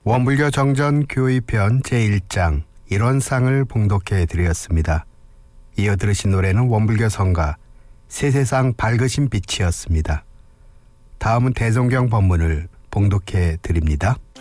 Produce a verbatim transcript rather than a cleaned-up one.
원불교 정전 교의편 제일 장 일원상을 봉독해 드렸습니다. 이어 들으신 노래는 원불교 성가 세세상 밝으신 빛이었습니다. 다음은 대종경 법문을 봉독해 드립니다.